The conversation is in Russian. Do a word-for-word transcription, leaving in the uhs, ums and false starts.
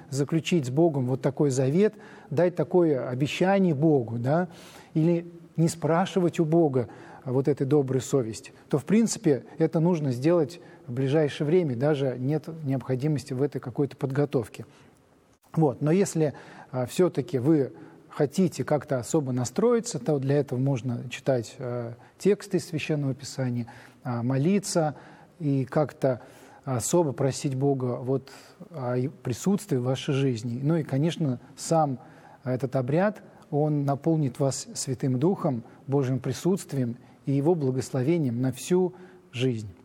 заключить с Богом вот такой завет, дать такое обещание Богу, да, или не спрашивать у Бога вот этой доброй совести, то, в принципе, это нужно сделать в ближайшее время, даже нет необходимости в этой какой-то подготовке. Вот. Но если а, все-таки вы хотите как-то особо настроиться, то для этого можно читать а, тексты из Священного Писания, а, молиться и как-то особо просить Бога вот о присутствии в вашей жизни. Ну и, конечно, сам этот обряд, он наполнит вас Святым Духом, Божьим присутствием и Его благословением на всю жизнь.